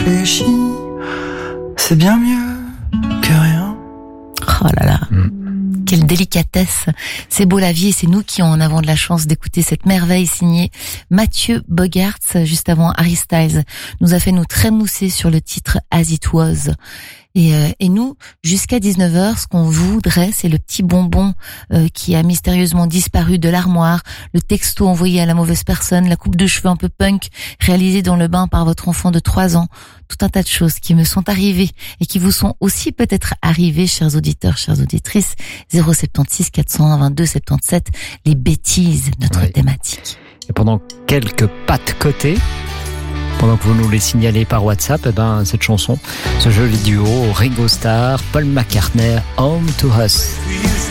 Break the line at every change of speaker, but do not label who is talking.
réfléchis, c'est bien mieux que rien.
Oh là là. Quelle délicatesse. C'est beau la vie et c'est nous qui en avons de la chance d'écouter cette merveille signée Mathieu Bogaerts. Juste avant, Harry Styles nous a fait nous trémousser sur le titre As It Was. Et nous, jusqu'à 19h, ce qu'on voudrait, c'est le petit bonbon qui a mystérieusement disparu de l'armoire, le texto envoyé à la mauvaise personne, la coupe de cheveux un peu punk réalisée dans le bain par votre enfant de 3 ans. Tout un tas de choses qui me sont arrivées et qui vous sont aussi peut-être arrivées, chers auditeurs, chères auditrices. 076 401 22 77, les bêtises, notre thématique.
Et pendant quelques pas de côté, pendant que vous nous les signalez par WhatsApp, cette chanson, ce joli duo, Ringo Starr, Paul McCartney, Home to Us.